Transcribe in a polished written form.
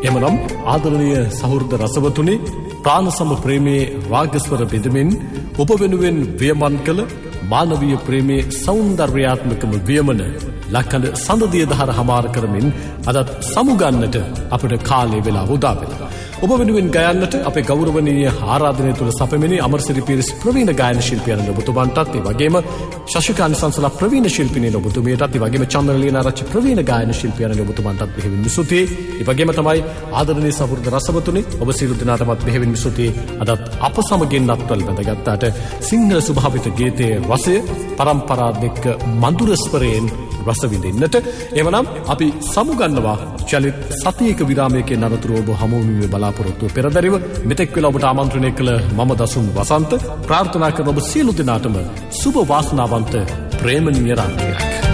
එමනම් ආදරණීය සහෘද රසවතුනි, ප්‍රාණසම ප්‍රේමයේ රාගස්වර බෙදමින් ඔබ වෙනුවෙන් වියමන් කළ මානවීය ප්‍රේමයේ සෞන්දර්යාත්මකම වියමන ලක්කඳ සඳදිය දහර හමාර කරමින් අදත් සමුගන්නට අපට කාලය වෙලා උදා වෙනවා. ඔබ වෙනුවෙන් ගයන්නට අපේ ගෞරවනීය ආරාධනය තුළ සපමිනි අමරසිරි පීරිස් ප්‍රවීණ ගායන ශිල්පියන් ඔබතුමන්ටත්, ඒ වගේම ශශිකාන්ත සංසලා ප්‍රවීණ ශිල්පිනියන් ඔබතුමියටත්, ඒ වගේම චන්ද්‍රලීනාරච්චි ප්‍රවීණ ගායන ශිල්පියන් ඔබතුමන්ටත් බෙහෙවින් ස්තුතියි. ඒ වගේම තමයි ආදරණීය සහෘද රසවතුනි, ඔබ සියලු දෙනාටමත් බෙහෙවින් ස්තුතියි. අදත් අප සමගින් අත්වල බඳගත්තාට සිංහල ස්වභාවිත ගීතයේ රසය පරම්පරාත් එක්ක මధుර ස්වරයෙන් රස විඳින්නට. එවනම් අපි සමුගන්නවා චලිත සතියක විරාමයකින් අනතුරු ඔබ හමු වීමේ බලාපොරොත්තුව පෙරදරිව මෙතෙක් වෙලා ඔබට ආමන්ත්‍රණය කළ මම දසුන් වසන්ත ප්‍රාර්ථනා කරන ඔබ සියලු දෙනාටම සුබ වාසනාවන්ත ප්‍රේමණීය රාත්‍රියක්.